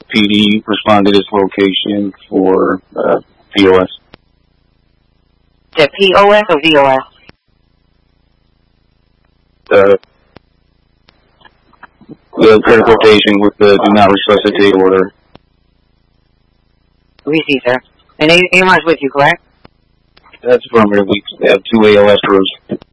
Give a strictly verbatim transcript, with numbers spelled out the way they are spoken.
P D respond to this location for uh, P O S. The P O S or V O S? The, the transportation with the do not resuscitate order. We see, sir. And A M R is with you, correct? That's affirmative. We have two A L S crews.